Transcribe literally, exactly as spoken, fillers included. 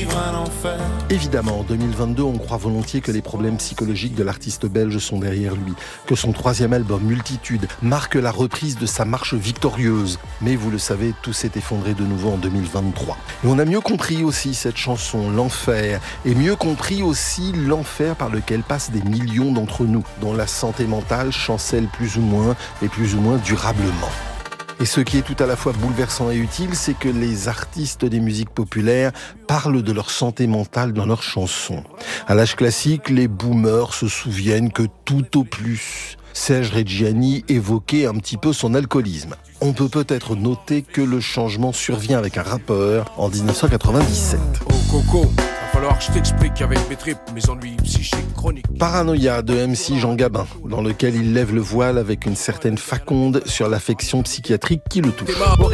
vivre un enfer. Évidemment, en deux mille vingt-deux, on croit volontiers que les problèmes psychologiques de l'artiste belge sont derrière lui, que son troisième album, Multitude, marque la reprise de sa marche victorieuse. Mais vous le savez, tout s'est effondré de nouveau en deux mille vingt-trois. Et on a mieux compris aussi cette chanson, L'Enfer, et mieux compris aussi l'enfer par lequel passent des millions d'entre nous, dont la santé mentale chancelle plus ou moins, et plus ou moins durablement. Et ce qui est tout à la fois bouleversant et utile, c'est que les artistes des musiques populaires parlent de leur santé mentale dans leurs chansons. À l'âge classique, les boomers se souviennent que tout au plus, Serge Reggiani évoquait un petit peu son alcoolisme. On peut peut-être noter que le changement survient avec un rappeur en dix-neuf cent quatre-vingt-dix-sept. Oh Coco, va falloir que je t'explique qu'avec mes tripes, mes ennuis psychiques chroniques. Paranoïa de M C Jean Gabin, dans lequel il lève le voile avec une certaine faconde sur l'affection psychiatrique qui le touche.